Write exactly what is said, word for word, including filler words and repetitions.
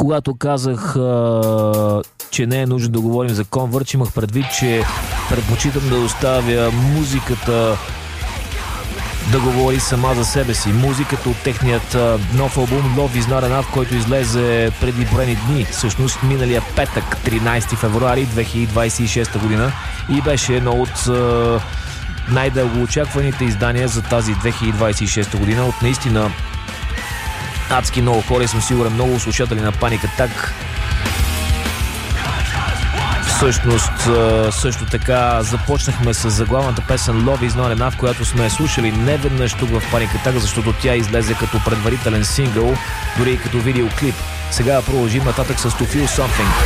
Когато казах, а, че не е нужно да говорим за Converge, имах предвид, че предпочитам да оставя музиката да говори сама за себе си. Музиката от техният а, нов албум Love is Not Enough, който излезе преди броени дни, всъщност миналия петък, тринайсети февруари две хиляди двайсет и шеста година, и беше едно от а, най-дългоочакваните издания за тази две хиляди двайсет и шеста година. От наистина адски много хора, съм сигурен много слушатели на Panic Attack. Всъщност също така започнахме с заглавната песен Love is Not Enough, която сме слушали неведнъж тук в Panic Attack, защото тя излезе като предварителен сингъл, дори и като видеоклип. Сега продължим нататък с To Feel Something.